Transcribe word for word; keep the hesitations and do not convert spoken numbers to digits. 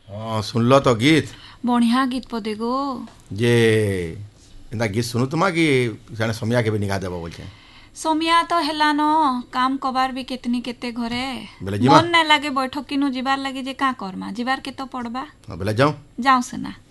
हाँ सुनल तो गीत बढ़िया गीत पदे गो जे एंता गीत सुनु तुमा कि जाने समिया के भी निगाह देबो बोलछे समिया तो हेला न काम कबार भी केतनी केते घरे बेले जिमा मन नहीं लागे बैठक किनु जीवार लगे जे का करमा जीवार के तो पड़बा बेले जाऊं जाऊं से ना